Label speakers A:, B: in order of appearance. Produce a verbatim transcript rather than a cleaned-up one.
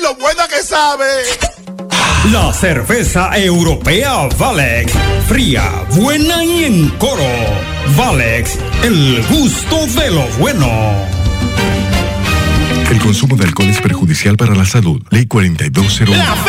A: lo buena que sabe!
B: La cerveza europea Valex. Fría, buena y en coro. Valex, el gusto de lo bueno.
C: El consumo de alcohol es perjudicial para la salud. Ley cuarenta y dos cero uno.